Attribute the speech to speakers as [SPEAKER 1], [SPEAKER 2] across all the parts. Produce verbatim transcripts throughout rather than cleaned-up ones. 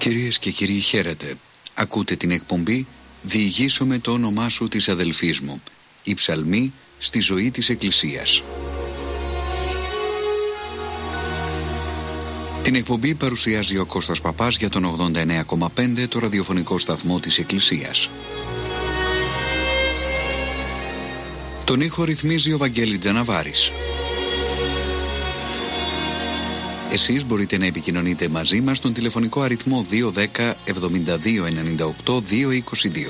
[SPEAKER 1] Κυρίες και κύριοι, χαίρετε. Ακούτε την εκπομπή «Διηγήσω με το όνομά σου της αδελφής μου». Η ψαλμή στη ζωή της Εκκλησίας. Την εκπομπή παρουσιάζει ο Κώστας Παπάς για τον ογδόντα εννέα κόμμα πέντε, το ραδιοφωνικό σταθμό της Εκκλησίας. Τον ήχο ρυθμίζει ο Βαγγέλης Τζαναβάρης. Εσείς μπορείτε να επικοινωνείτε μαζί μας στον τηλεφωνικό αριθμό δύο ένα μηδέν εβδομήντα δύο ενενήντα οκτώ διακόσια είκοσι δύο.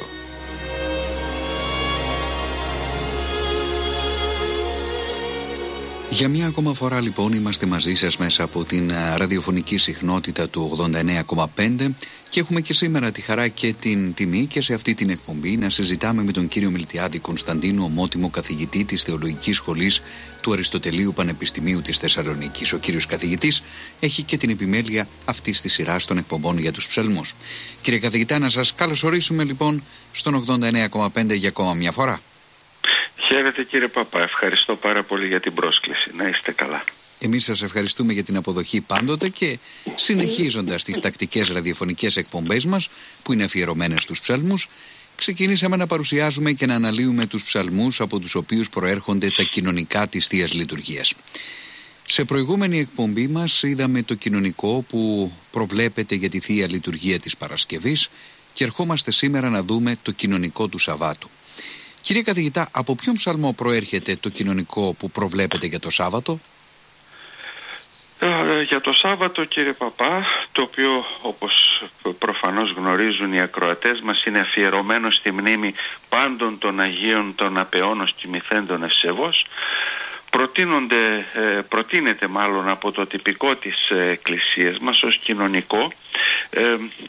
[SPEAKER 1] Για μια ακόμα φορά λοιπόν είμαστε μαζί σας μέσα από την ραδιοφωνική συχνότητα του ογδόντα εννέα κόμμα πέντε και έχουμε και σήμερα τη χαρά και την τιμή και σε αυτή την εκπομπή να συζητάμε με τον κύριο Μιλτιάδη Κωνσταντίνου, ομότιμο καθηγητή της Θεολογικής Σχολής του Αριστοτελείου Πανεπιστημίου της Θεσσαλονίκης. Ο κύριος καθηγητής έχει και την επιμέλεια αυτής της σειράς των εκπομπών για τους ψαλμούς. Κύριε καθηγητά, να σας καλωσορίσουμε λοιπόν στον ογδόντα εννέα κόμμα πέντε για ακόμα μια φορά.
[SPEAKER 2] Χαίρετε κύριε Παπά, ευχαριστώ πάρα πολύ για την πρόσκληση. Να είστε καλά.
[SPEAKER 1] Εμείς σας ευχαριστούμε για την αποδοχή πάντοτε και συνεχίζοντας τις τακτικές ραδιοφωνικές εκπομπές μας που είναι αφιερωμένες στους ψαλμούς, ξεκινήσαμε να παρουσιάζουμε και να αναλύουμε τους ψαλμούς από τους οποίους προέρχονται τα κοινωνικά της Θείας Λειτουργίας. Σε προηγούμενη εκπομπή μας είδαμε το κοινωνικό που προβλέπεται για τη Θεία Λειτουργία της Παρασκευής και ερχόμαστε σήμερα να δούμε το κοινωνικό του Σαββάτου. Κύριε καθηγητά, από ποιον ψαλμό προέρχεται το κοινωνικό που προβλέπετε για το Σάββατο?
[SPEAKER 2] Ε, για το Σάββατο κύριε Παπά, το οποίο όπως προφανώς γνωρίζουν οι ακροατές μας είναι αφιερωμένο στη μνήμη πάντων των Αγίων των Απεώνος και Μυθέντων ευσεβώς, προτείνονται, ε, προτείνεται μάλλον από το τυπικό της ε, εκκλησίας μας ως κοινωνικό ε,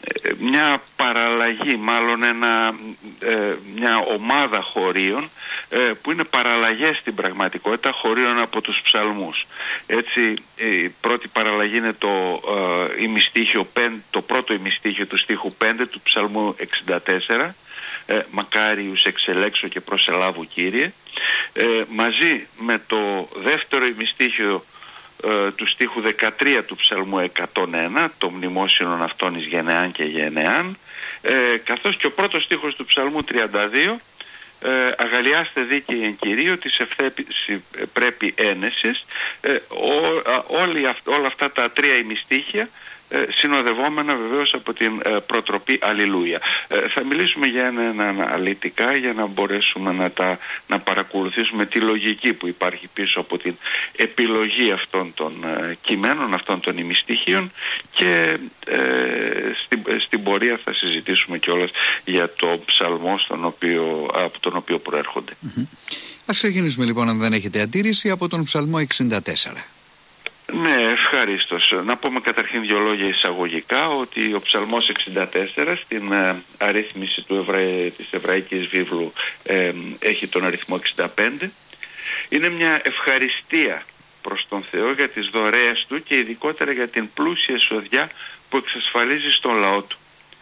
[SPEAKER 2] μια παραλλαγή, μάλλον ένα, ε, μια ομάδα χωρίων ε, που είναι παραλλαγές στην πραγματικότητα χωρίων από τους ψαλμούς. Έτσι η πρώτη παραλλαγή είναι το, ε, ημιστίχιο πέντε, το πρώτο ημιστίχιο του στίχου πέντε του ψαλμού εξήντα τέσσερα, ε, «Μακάριους εξελέξω και προσελάβου Κύριε», ε, μαζί με το δεύτερο ημιστίχιο ε, του στίχου δεκατρία του ψαλμού εκατόν ένα, το μνημόσυνον αυτών εις γενεάν και γενεάν, ε, καθώς και ο πρώτος στίχος του ψαλμού τριάντα δύο, ε, «Αγαλιάστε δίκαιοι εν Κυρίω, της ευθέπηση πρέπει ένεσης», ε, ό, α, όλοι αυ, όλα αυτά τα τρία ημιστίχια Ε, συνοδευόμενα βεβαίως από την ε, προτροπή Αλληλούια. Ε, θα μιλήσουμε για ένα, ένα αναλυτικά για να μπορέσουμε να, τα, να παρακολουθήσουμε τη λογική που υπάρχει πίσω από την επιλογή αυτών των ε, κειμένων, αυτών των ημιστοιχείων, και ε, στην, στην πορεία θα συζητήσουμε κιόλας για το ψαλμό στον οποίο, από τον οποίο προέρχονται.
[SPEAKER 1] Mm-hmm. Ας ξεκινήσουμε λοιπόν, αν δεν έχετε αντίρρηση, από τον ψαλμό εξήντα τέσσερα.
[SPEAKER 2] Ναι, ευχαρίστως. Να πούμε καταρχήν δύο λόγια εισαγωγικά ότι ο ψαλμός εξήντα τέσσερα στην ε, αρρύθμιση του Εβρα... της Εβραϊκής Βίβλου ε, έχει τον αριθμό εξήντα πέντε. Είναι μια ευχαριστία προς τον Θεό για τις δωρεές του και ειδικότερα για την πλούσια εισοδιά που εξασφαλίζει στον λαό του.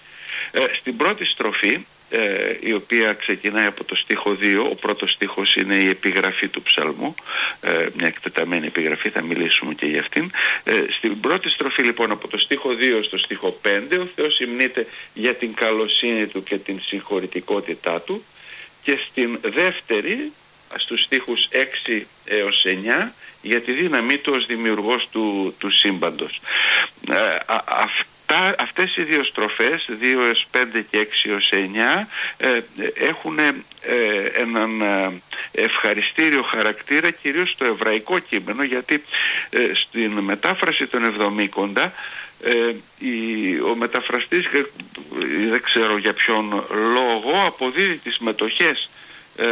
[SPEAKER 2] Ε, στην πρώτη στροφή, Ε, η οποία ξεκινάει από το στίχο δύο, ο πρώτος στίχος είναι η επιγραφή του ψαλμού, ε, μια εκτεταμένη επιγραφή, θα μιλήσουμε και για αυτήν. Ε, στην πρώτη στροφή λοιπόν, από το στίχο δύο στο στίχο πέντε, ο Θεός υμνείται για την καλοσύνη του και την συγχωρητικότητά του, και στην δεύτερη, στους στίχους έξι έως εννιά, για τη δύναμή του ως δημιουργός του, του σύμπαντος. Ε, α, αυτά Αυτές οι δύο στροφές, δύο έως πέντε και έξι έως εννιά, ε, έχουν ε, έναν ε, ευχαριστήριο χαρακτήρα κυρίως στο εβραϊκό κείμενο, γιατί ε, στην μετάφραση των Εβδομήκοντα ε, η, ο μεταφραστής, ε, δεν ξέρω για ποιον λόγο, αποδίδει τις μετοχές ε,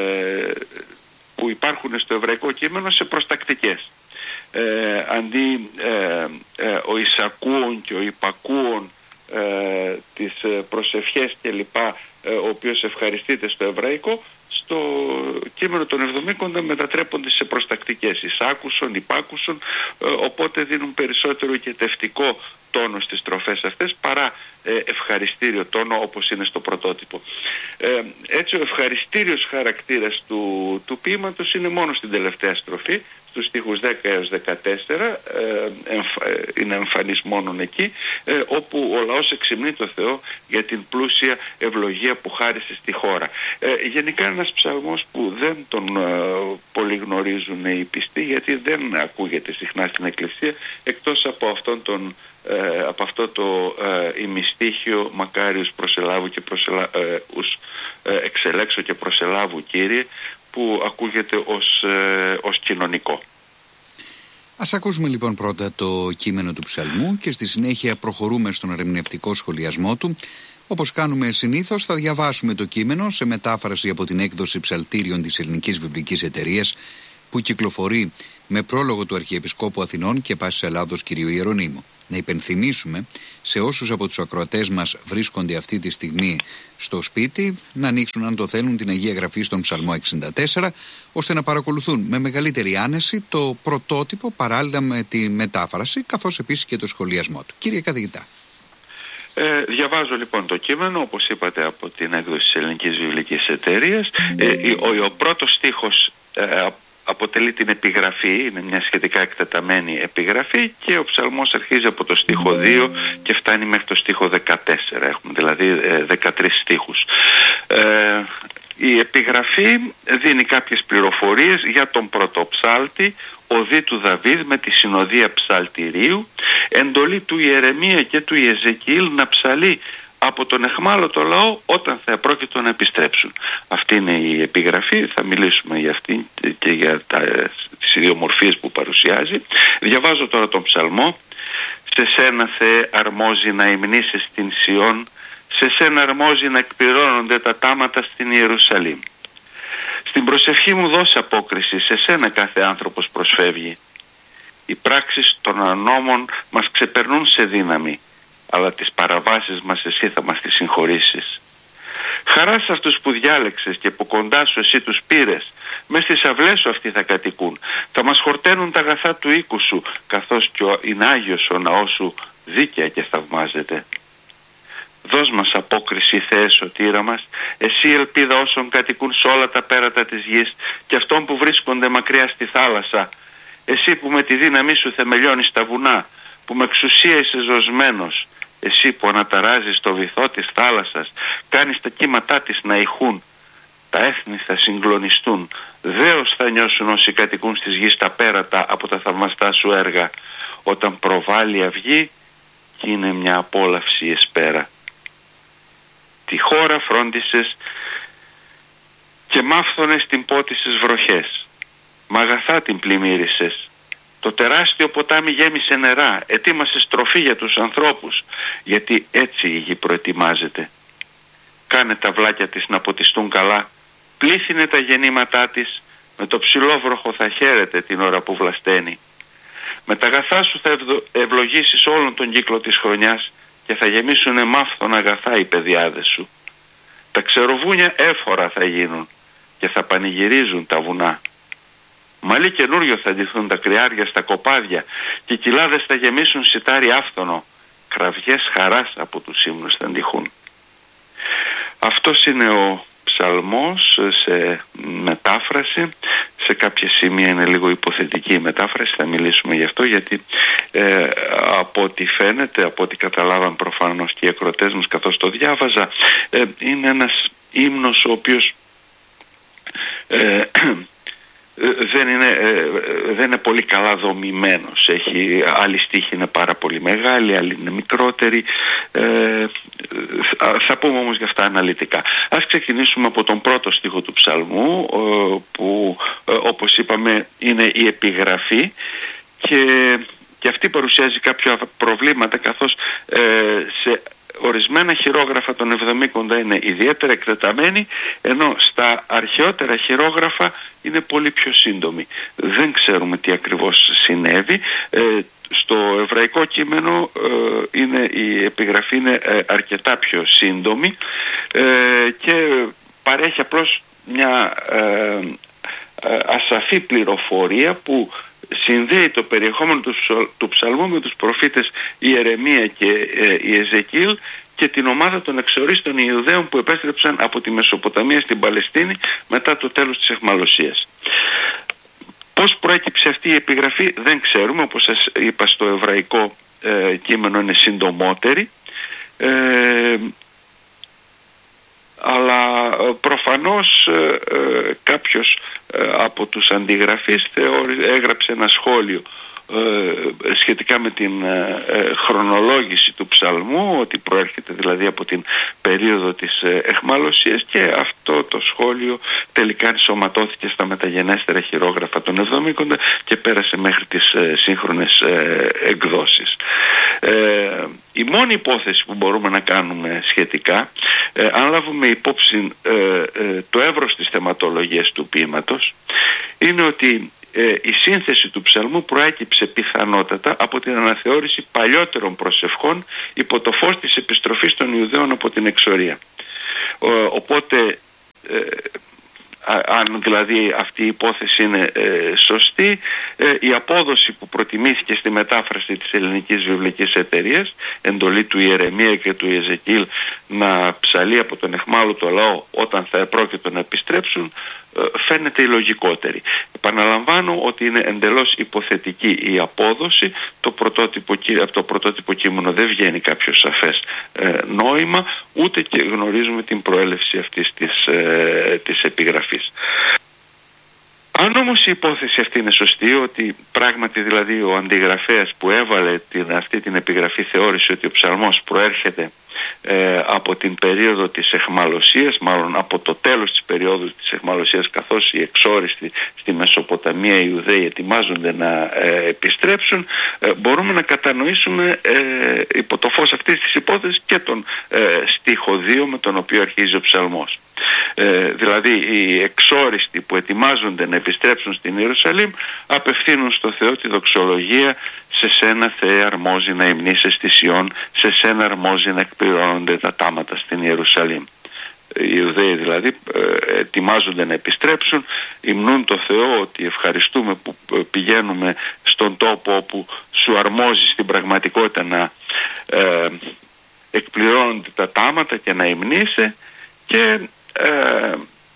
[SPEAKER 2] που υπάρχουν στο εβραϊκό κείμενο σε προστακτικές. Ε, αντί ε, ε, ο εισακούων και ο υπακούων ε, τις προσευχές και λοιπά, ε, ο οποίος ευχαριστείται στο εβραϊκό, στο κείμενο των Εβδομήκοντα μετατρέπονται σε προστακτικές, εισάκουσον, υπάκουσον, ε, οπότε δίνουν περισσότερο ηκετευτικό τόνο στις στροφές αυτές παρά ε, ευχαριστήριο τόνο όπως είναι στο πρωτότυπο. Ε, έτσι ο ευχαριστήριος χαρακτήρας του, του ποίηματος είναι μόνο στην τελευταία στροφή, στους στίχους δέκα έως δεκατέσσερα, ε, εμφα, ε, είναι εμφανής μόνον εκεί, ε, όπου ο λαός εξυμνεί το Θεό για την πλούσια ευλογία που χάρισε στη χώρα. Ε, γενικά ένας ψαλμός που δεν τον ε, πολύ γνωρίζουν οι πιστοί, γιατί δεν ακούγεται συχνά στην Εκκλησία, εκτός από αυτόν τον Ε, από αυτό το ε, ημιστίχιο μακάριος προσελάβου και προσελα, ε, ους, ε, εξελέξω και προσελάβου Κύριε, που ακούγεται ως, ε, ως κοινωνικό.
[SPEAKER 1] Ας ακούσουμε λοιπόν πρώτα το κείμενο του ψαλμού και στη συνέχεια προχωρούμε στον ερμηνευτικό σχολιασμό του. Όπως κάνουμε συνήθως, θα διαβάσουμε το κείμενο σε μετάφραση από την έκδοση ψαλτήριων της Ελληνικής Βιβλικής Εταιρείας, που κυκλοφορεί με πρόλογο του Αρχιεπισκόπου Αθηνών και Πάσης Ελλάδος κ. Ιερονύμου. Να υπενθυμίσουμε σε όσους από τους ακροατές μας βρίσκονται αυτή τη στιγμή στο σπίτι να ανοίξουν, αν το θέλουν, την Αγία Γραφή στον Ψαλμό εξήντα τέσσερα, ώστε να παρακολουθούν με μεγαλύτερη άνεση το πρωτότυπο παράλληλα με τη μετάφραση, καθώς επίσης και το σχολιασμό του. Κύριε καθηγητά.
[SPEAKER 2] Ε, διαβάζω λοιπόν το κείμενο, όπως είπατε, από την έκδοση της Ελληνικής Βιβλικής Εταιρείας. Ε, ο, ο πρώτος στίχος ε, αποτελεί την επιγραφή, είναι μια σχετικά εκτεταμένη επιγραφή, και ο ψαλμός αρχίζει από το στίχο δύο και φτάνει μέχρι το στίχο δεκατέσσερα. Έχουμε δηλαδή δεκατρείς στίχους. Ε, η επιγραφή δίνει κάποιες πληροφορίες για τον πρωτοψάλτη, οδή του Δαβίδ με τη συνοδεία ψαλτηρίου, εντολή του Ιερεμία και του Ιεζεκιήλ να ψαλεί από τον εχμάλωτο λαό όταν θα επρόκειτο να επιστρέψουν. Αυτή είναι η επιγραφή, θα μιλήσουμε για αυτή και για τα, τις ιδιομορφίες που παρουσιάζει. Διαβάζω τώρα τον ψαλμό. Σε σένα, Θεέ, αρμόζει να υμνήσεις την Σιών, σε σένα αρμόζει να εκπληρώνονται τα τάματα στην Ιερουσαλήμ. Στην προσευχή μου δώσε απόκριση, σε σένα κάθε άνθρωπος προσφεύγει. Οι πράξεις των ανώμων μας ξεπερνούν σε δύναμη, αλλά τις παραβάσεις μας εσύ θα μας τις συγχωρήσεις. Χαρά σε αυτούς που διάλεξες και που κοντά σου εσύ τους πήρες, μες στις αυλές σου αυτοί θα κατοικούν. Θα μας χορταίνουν τα αγαθά του οίκου σου, καθώς και ο, είναι Άγιος ο ναός σου, δίκαια και θαυμάζεται. Δώσ' μας απόκριση, Θεέ σωτήρα μας, εσύ ελπίδα όσων κατοικούν σε όλα τα πέρατα της γης και αυτών που βρίσκονται μακριά στη θάλασσα. Εσύ που με τη δύναμή σου θεμελιώνεις τα βουνά, που με εξουσία είσαι ζωσμένος, εσύ που αναταράζεις το βυθό της θάλασσας, κάνεις τα κύματά της να ηχούν. Τα έθνη θα συγκλονιστούν, δέος θα νιώσουν όσοι κατοικούν στις γης τα πέρατα από τα θαυμαστά σου έργα, όταν προβάλλει αυγή και είναι μια απόλαυση εσπέρα. Τη χώρα φρόντισες και μάφθονες την πότισες βροχές, μ' αγαθά την πλημμύρισες. Το τεράστιο ποτάμι γέμισε νερά, ετοίμασε τροφή για τους ανθρώπους, γιατί έτσι η γη προετοιμάζεται. Κάνε τα βλάκια της να ποτιστούν καλά, πλήθυνε τα γεννήματά της, με το ψηλό βροχο θα χαίρεται την ώρα που βλασταίνει. Με τα αγαθά σου θα ευλογήσεις όλον τον κύκλο της χρονιάς και θα γεμίσουνε μάφθον αγαθά οι παιδιάδες σου. Τα ξεροβούνια έφορα θα γίνουν και θα πανηγυρίζουν τα βουνά. Μαλλί καινούριο θα ντυθούν τα κρυάρια στα κοπάδια και οι κοιλάδες θα γεμίσουν σιτάρι άφθονο. Κραυγές χαράς από τους ύμνους θα ντυχούν. Αυτός είναι ο ψαλμός σε μετάφραση. Σε κάποια σημεία είναι λίγο υποθετική η μετάφραση, θα μιλήσουμε γι' αυτό, γιατί ε, από ό,τι φαίνεται, από ό,τι καταλάβαν προφανώς και οι ακροατές μας καθώς το διάβαζα, ε, είναι ένας ύμνος ο οποίος ε, δεν είναι, δεν είναι πολύ καλά δομημένος. Έχει, άλλοι στίχοι είναι πάρα πολύ μεγάλοι, άλλοι είναι μικρότεροι. Ε, θα πούμε όμως για αυτά αναλυτικά. Ας ξεκινήσουμε από τον πρώτο στίχο του ψαλμού, που όπως είπαμε είναι η επιγραφή, και, και αυτή παρουσιάζει κάποια προβλήματα, καθώς ε, σε ορισμένα χειρόγραφα των εβδομήκοντα είναι ιδιαίτερα εκτεταμένη, ενώ στα αρχαιότερα χειρόγραφα είναι πολύ πιο σύντομη. Δεν ξέρουμε τι ακριβώς συνέβη. Ε, στο εβραϊκό κείμενο ε, είναι, η επιγραφή είναι ε, αρκετά πιο σύντομη ε, και παρέχει απλώς μια ε, ε, ασαφή πληροφορία που συνδέει το περιεχόμενο του, του ψαλμού με τους προφήτες Ιερεμία και ε, Ιεζεκιήλ και την ομάδα των εξορίστων Ιουδαίων που επέστρεψαν από τη Μεσοποταμία στην Παλαιστίνη μετά το τέλος της αιχμαλωσίας. Πώς Πώς προέκυψε αυτή η επιγραφή δεν ξέρουμε. Όπως σας είπα, στο εβραϊκό ε, κείμενο είναι συντομότερη, ε, αλλά προφανώς ε, ε, κάποιος ε, από τους αντιγραφείς θεώρη, έγραψε ένα σχόλιο ε, σχετικά με την ε, ε, χρονολόγηση του ψαλμού, ότι προέρχεται δηλαδή από την περίοδο της ε, εχμαλωσίας, και αυτό το σχόλιο τελικά ενσωματώθηκε στα μεταγενέστερα χειρόγραφα των εβδομήκοντα και πέρασε μέχρι τις ε, σύγχρονες ε, εκδόσεις. Ε, η μόνη υπόθεση που μπορούμε να κάνουμε σχετικά, ε, αν λάβουμε υπόψη ε, ε, το εύρος της θεματολογίας του ποίηματος, είναι ότι ε, η σύνθεση του ψαλμού προέκυψε πιθανότατα από την αναθεώρηση παλιότερων προσευχών υπό το φως της επιστροφής των Ιουδαίων από την εξορία. Ο, οπότε ε, αν δηλαδή αυτή η υπόθεση είναι ε, σωστή, ε, η απόδοση που προτιμήθηκε στη μετάφραση της Ελληνικής Βιβλικής Εταιρείας, εντολή του Ιερεμία και του Ιεζεκίλ να ψαλεί από τον εχμάλωτο λαό όταν θα επρόκειτο να επιστρέψουν, ε, φαίνεται η λογικότερη. Επαναλαμβάνω ότι είναι εντελώς υποθετική η απόδοση. Το πρωτότυπο, από το πρωτότυπο κείμενο δεν βγαίνει κάποιο σαφές ε, νόημα, ούτε και γνωρίζουμε την προέλευση αυτής της, ε, της επιγραφής. Αν όμως η υπόθεση αυτή είναι σωστή, ότι πράγματι δηλαδή ο αντιγραφέας που έβαλε την, αυτή την επιγραφή θεώρησε ότι ο ψαλμός προέρχεται ε, από την περίοδο της εχμαλωσίας, μάλλον από το τέλος της περίοδου της εχμαλωσίας, καθώς οι εξόριστοι στη Μεσοποταμία, οι Ιουδαίοι, ετοιμάζονται να ε, επιστρέψουν, ε, μπορούμε να κατανοήσουμε ε, υπό το φως αυτής της υπόθεσης και τον ε, στίχο δύο με τον οποίο αρχίζει ο ψαλμός. Ε, δηλαδή οι εξόριστοι που ετοιμάζονται να επιστρέψουν στην Ιερουσαλήμ απευθύνουν στο Θεό τη δοξολογία: σε σένα, Θεέ, αρμόζει να υμνείσαι στη Σιών, σε σένα αρμόζει να εκπληρώνονται τα τάματα στην Ιερουσαλήμ. Οι Ιουδαίοι δηλαδή ε, ετοιμάζονται να επιστρέψουν, υμνούν το Θεό ότι ευχαριστούμε που πηγαίνουμε στον τόπο όπου σου αρμόζει στην πραγματικότητα να ε, εκπληρώνονται τα τάματα και να υμνείσαι, και Ε,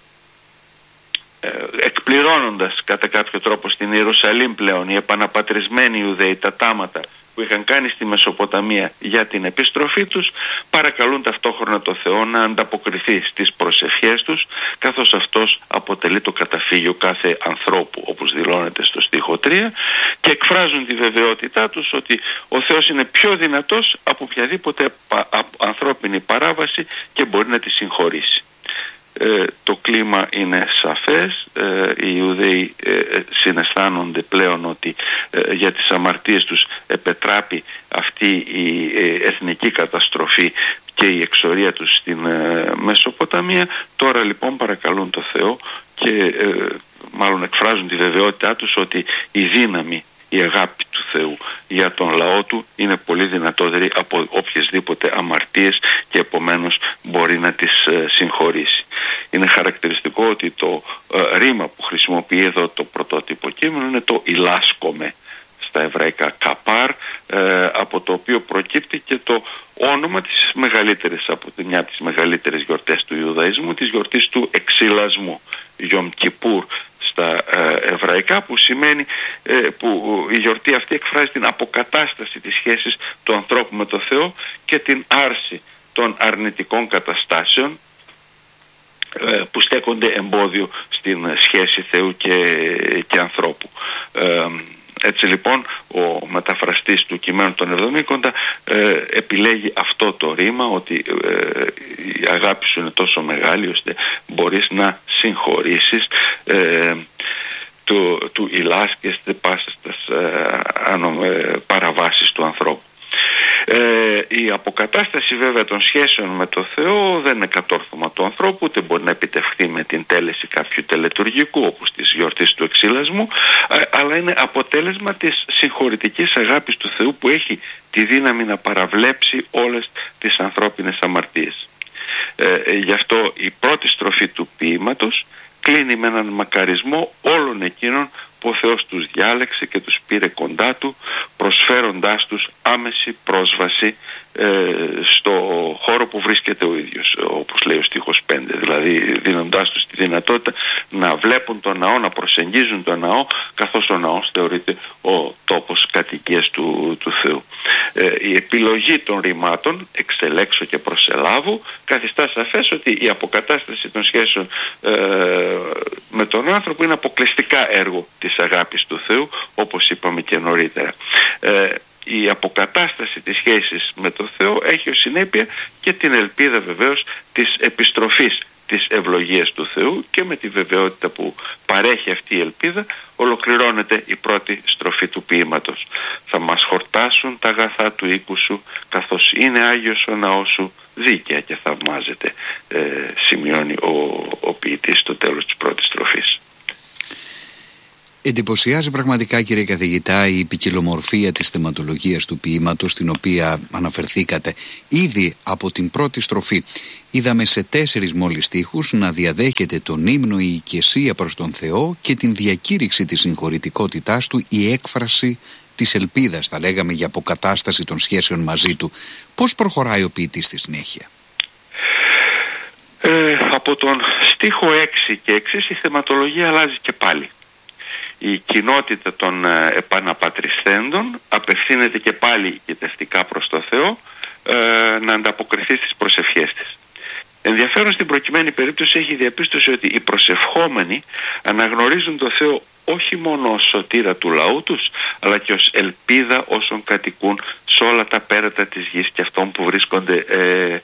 [SPEAKER 2] ε, εκπληρώνοντας κατά κάποιο τρόπο στην Ιερουσαλήμ πλέον οι επαναπατρισμένοι Ιουδαίοι τα τάματα που είχαν κάνει στη Μεσοποταμία για την επιστροφή τους, παρακαλούν ταυτόχρονα το Θεό να ανταποκριθεί στις προσευχές τους, καθώς αυτός αποτελεί το καταφύγιο κάθε ανθρώπου, όπως δηλώνεται στο στίχο τρία, και εκφράζουν τη βεβαιότητά τους ότι ο Θεός είναι πιο δυνατός από οποιαδήποτε ανθρώπινη παράβαση και μπορεί να τη συγχωρήσει. Ε, το κλίμα είναι σαφές. ε, οι Ιουδαίοι ε, συναισθάνονται πλέον ότι ε, για τις αμαρτίες τους επετράπει αυτή η ε, εθνική καταστροφή και η εξορία τους στην ε, Μεσοποταμία. Τώρα λοιπόν παρακαλούν το Θεό και ε, μάλλον εκφράζουν τη βεβαιότητά τους ότι η δύναμη, η αγάπη του Θεού για τον λαό του είναι πολύ δυνατότερη από οποιασδήποτε αμαρτίες και επομένως μπορεί να τις ε, συγχωρήσει. Είναι χαρακτηριστικό ότι το ε, ρήμα που χρησιμοποιεί εδώ το πρωτότυπο κείμενο είναι το ηλάσκομε στα εβραϊκά, καπάρ, ε, από το οποίο προκύπτει και το όνομα της μεγαλύτερης, από τη μια από τις μεγαλύτερες γιορτές του Ιουδαϊσμού, της γιορτής του εξυλασμού, Γιομ Κιπούρ στα ε, εβραϊκά, που σημαίνει ε, που η γιορτή αυτή εκφράζει την αποκατάσταση της σχέσης του ανθρώπου με το Θεό και την άρση των αρνητικών καταστάσεων ε, που στέκονται εμπόδιο στην σχέση Θεού και, και ανθρώπου. Ε, Έτσι λοιπόν ο μεταφραστής του κειμένου των εβδομήκοντα ε, επιλέγει αυτό το ρήμα, ότι ε, η αγάπη σου είναι τόσο μεγάλη ώστε μπορείς να συγχωρήσεις ε, του, του ηλάς και στις πάσες ε, παραβάσεις του ανθρώπου. Ε, η αποκατάσταση βέβαια των σχέσεων με το Θεό δεν είναι κατόρθωμα του ανθρώπου, ούτε μπορεί να επιτευχθεί με την τέλεση κάποιου τελετουργικού όπως της γιορτής του εξυλασμού, αλλά είναι αποτέλεσμα της συγχωρητικής αγάπης του Θεού που έχει τη δύναμη να παραβλέψει όλες τις ανθρώπινες αμαρτίες. Ε, γι' αυτό η πρώτη στροφή του ποίηματος κλείνει με έναν μακαρισμό όλων εκείνων που ο Θεός τους διάλεξε και τους πήρε κοντά Του, προσφέροντάς τους άμεση πρόσβαση ε, στο χώρο που βρίσκεται ο ίδιος, όπως λέει ο στίχος πέντε, δηλαδή δίνοντάς τους τη δυνατότητα να βλέπουν τον ναό, να προσεγγίζουν τον ναό, καθώς ο ναός θεωρείται ο τόπος κατοικίας του, του Θεού. Ε, η επιλογή των ρημάτων εξελέξω και προσελάβου καθιστά σαφές ότι η αποκατάσταση των σχέσεων ε, με τον άνθρωπο είναι αποκλειστικά έργο της αγάπης του Θεού, όπως είπαμε και νωρίτερα. Ε, η αποκατάσταση της σχέσης με τον Θεό έχει ως συνέπεια και την ελπίδα βεβαίως της επιστροφής της ευλογίας του Θεού, και με τη βεβαιότητα που παρέχει αυτή η ελπίδα ολοκληρώνεται η πρώτη στροφή του ποίηματος. Θα μας χορτάσουν τα αγαθά του οίκου σου, καθώς είναι Άγιος ο ναός σου, δίκαια και θαυμάζεται, ε, σημειώνει ο, ο ποιητής στο τέλος της πρώτης στροφής.
[SPEAKER 1] Εντυπωσιάζει πραγματικά, κύριε καθηγητά, η ποικιλομορφία της θεματολογίας του ποίηματος, στην οποία αναφερθήκατε. Ήδη από την πρώτη στροφή είδαμε σε τέσσερις μόλις στίχους να διαδέχεται τον ύμνο η οικεσία προς τον Θεό και την διακήρυξη της συγχωρητικότητάς Του, η έκφραση της ελπίδας, θα λέγαμε, για αποκατάσταση των σχέσεων μαζί Του. Πώς προχωράει ο ποιητής στη συνέχεια?
[SPEAKER 2] Ε, από τον στίχο έξι και εξής η θεματολογία αλλάζει και πάλι. Η κοινότητα των ε, επαναπατρισθέντων απευθύνεται και πάλι οικετευτικά προς το Θεό, ε, να ανταποκριθεί στις προσευχές της. Ενδιαφέρον στην προκειμένη περίπτωση έχει διαπίστωση ότι οι προσευχόμενοι αναγνωρίζουν το Θεό όχι μόνο ως σωτήρα του λαού τους, αλλά και ως ελπίδα όσων κατοικούν σε όλα τα πέρατα της γης και αυτών που βρίσκονται ε,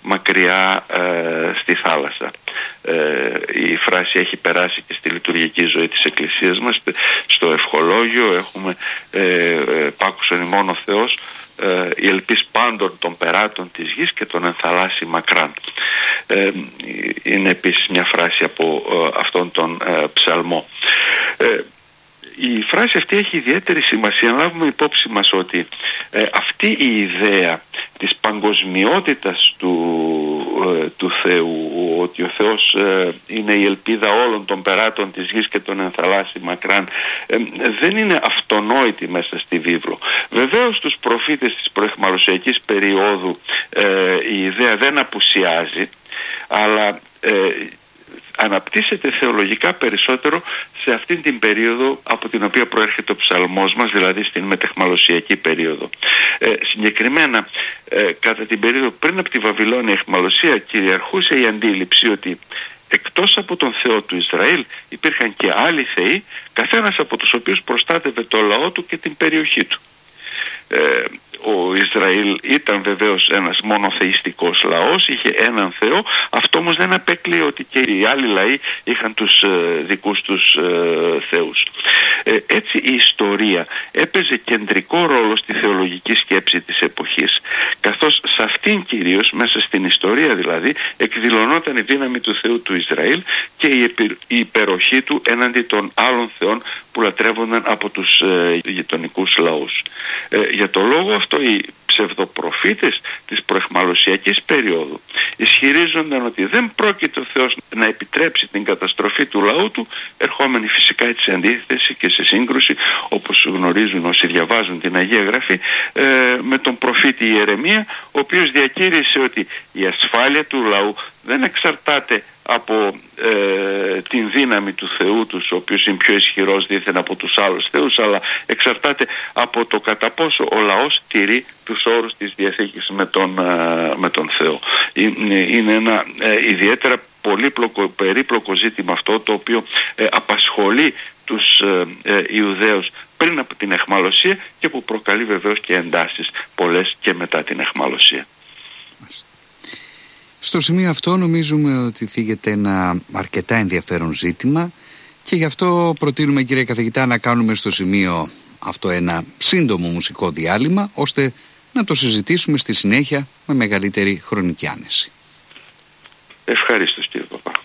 [SPEAKER 2] μακριά ε, στη θάλασσα. Ε, η φράση έχει περάσει και στη λειτουργική ζωή της Εκκλησίας μας. Στο ευχολόγιο έχουμε ε, ε, «Πάκουσον ημών ο Θεός, ε, η ελπίς πάντων των περάτων της γης και τον ενθαλάσσει μακράν». Ε, είναι επίσης μια φράση από ε, αυτόν τον ε, ψαλμό. Ε, η φράση αυτή έχει ιδιαίτερη σημασία. Λάβουμε υπόψη μας ότι ε, αυτή η ιδέα της παγκοσμιότητας του, ε, του Θεού, ότι ο Θεός ε, είναι η ελπίδα όλων των περάτων της γης και τον ενθαλάσσει μακράν, ε, δεν είναι αυτονόητη μέσα στη βίβλο. Βεβαίως στους προφήτες της προεχμαλωσιακής περίοδου ε, η ιδέα δεν απουσιάζει, αλλά ε, αναπτύσσεται θεολογικά περισσότερο σε αυτήν την περίοδο από την οποία προέρχεται ο ψαλμός μας, δηλαδή στην μετεχμαλωσιακή περίοδο. Ε, συγκεκριμένα, ε, κατά την περίοδο πριν από τη Βαβυλώνια αιχμαλωσία κυριαρχούσε η αντίληψη ότι εκτός από τον Θεό του Ισραήλ υπήρχαν και άλλοι θεοί, καθένας από τους οποίους προστάτευε το λαό του και την περιοχή του. Ε, ο Ισραήλ ήταν βεβαίως ένας μονοθεϊστικός λαός, είχε έναν Θεό. Αυτό όμως δεν απέκλειε ότι και οι άλλοι λαοί είχαν τους ε, δικούς τους ε, θεούς. Ε, έτσι η ιστορία έπαιζε κεντρικό ρόλο στη θεολογική σκέψη της εποχής, καθώς σε αυτήν κυρίως, μέσα στην ιστορία δηλαδή, εκδηλωνόταν η δύναμη του Θεού του Ισραήλ και η, επι, η υπεροχή του έναντι των άλλων θεών που λατρεύονταν από τους ε, γειτονικούς λαούς. Ε, για το λόγο αυτό οι ψευδοπροφήτες της προεχμαλωσιακής περίοδου ισχυρίζονταν ότι δεν πρόκειται ο Θεός να επιτρέψει την καταστροφή του λαού του, ερχόμενοι φυσικά σε αντίθεση και σε σύγκρουση, όπως γνωρίζουν όσοι διαβάζουν την Αγία Γραφή, ε, με τον προφήτη Ιερεμία, ο οποίος διακήρυσε ότι η ασφάλεια του λαού δεν εξαρτάται από ε, την δύναμη του Θεού τους, ο οποίος είναι πιο ισχυρός δήθεν από τους άλλους θεούς, αλλά εξαρτάται από το κατά πόσο ο λαός τηρεί τους όρους της Διαθήκης με τον, ε, με τον Θεό. Είναι, είναι ένα ε, ιδιαίτερα πολύπλοκο, περίπλοκο ζήτημα αυτό, το οποίο ε, απασχολεί τους ε, ε, Ιουδαίους πριν από την αιχμαλωσία και που προκαλεί βεβαίως και εντάσεις πολλές και μετά την αιχμαλωσία.
[SPEAKER 1] Στο σημείο αυτό νομίζουμε ότι θίγεται ένα αρκετά ενδιαφέρον ζήτημα και γι' αυτό προτείνουμε, κύριε καθηγητά, να κάνουμε στο σημείο αυτό ένα σύντομο μουσικό διάλειμμα, ώστε να το συζητήσουμε στη συνέχεια με μεγαλύτερη χρονική άνεση.
[SPEAKER 2] Ευχαριστώ, κύριε Παπά.